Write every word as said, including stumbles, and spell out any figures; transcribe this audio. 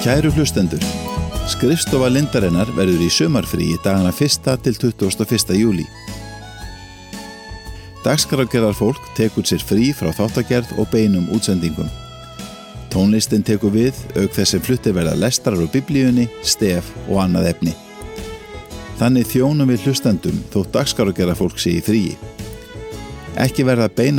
Kæru hlustendur, skrifstofa Lindarinnar verður í sumarfríi dagana fyrsta til tuttugasta og fyrsta júlí. Dagskrárgerðarfólk tekur sér frí frá þáttagerð og beinum útsendingum. Tónlistin tekur við, auk þess sem fluttir verða lestrar úr biblíunni, stef og annað efni. Þannig þjónum við hlustendum þótt dagskrárgerðarfólk sé í fríi. Ekki verða beina